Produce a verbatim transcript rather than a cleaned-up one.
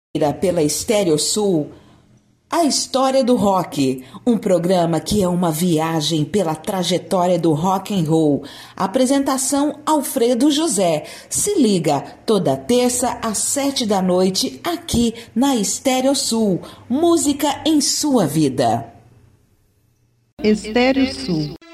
Pela Estéreo Sul, a história do rock, um programa que é uma viagem pela trajetória do rock and roll. Apresentação Alfredo José. Se liga, toda terça às sete da noite, aqui na Estéreo Sul. Música em sua vida. Estéreo Sul.